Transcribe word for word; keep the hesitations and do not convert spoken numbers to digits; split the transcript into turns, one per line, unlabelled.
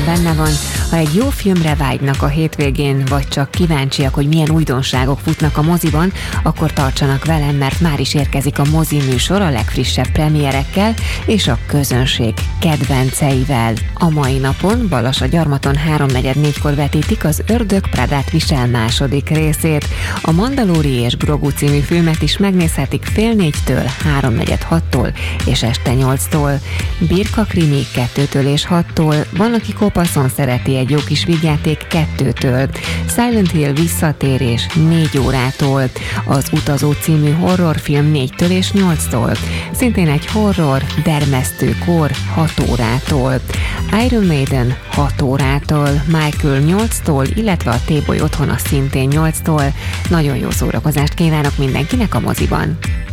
benne van. Ha egy jó filmre vágynak a hétvégén, vagy csak kíváncsiak, hogy milyen újdonságok futnak a moziban, akkor tartsanak velem, mert már is érkezik a mozi műsor a legfrissebb premierekkel és a közönség kedvenceivel. A mai napon Balassagyarmaton háromnegyed négykor vetítik az Ördög Prádát visel második részét. A Mandalóri és Grogu című filmet is megnézhetik fél négytől, háromnegyed hattól és este nyolctól. Birka krimi kettőtől és hattól, van, aki kopaszon szereti egy jó kis vígjáték kettőtől, Silent Hill visszatérés négy órától, az Utazó című horrorfilm négytől és nyolctól, szintén egy horror, dermesztő kor hat órától, Iron Maiden hat órától, Michael nyolctól, illetve a T-boly otthona szintén nyolctól. Nagyon jó szórakozást kívánok mindenkinek a moziban!